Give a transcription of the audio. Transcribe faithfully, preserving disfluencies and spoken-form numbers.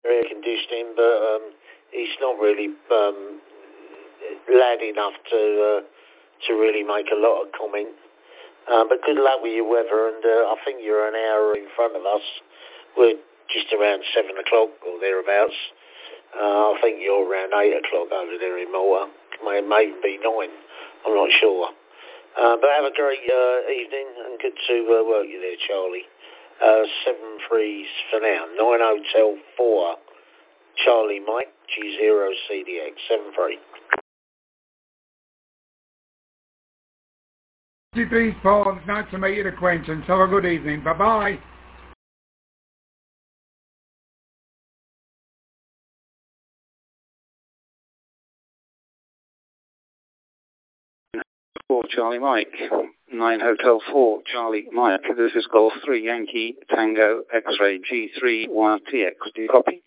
air conditioning, but um, he's not really um, lad enough to uh, to really make a lot of comment. Uh, but good luck with your weather, and uh, I think you're an hour in front of us. We're just around seven o'clock or thereabouts. Uh, I think you're around eight o'clock over there in Malta. May, may even be nine. I'm not sure. Uh, but have a great uh, evening, and good to uh, work you there, Charlie. Uh, seven threes for now. Nine Hotel four, Charlie Mike, G zero C D X, seven three. Please, Paul. It's nice to meet you, acquaintance. Have a good evening. Bye-bye. four Charlie Mike, nine Hotel four Charlie Mike. This is Golf three Yankee Tango X-Ray G three Y T X. Do you copy?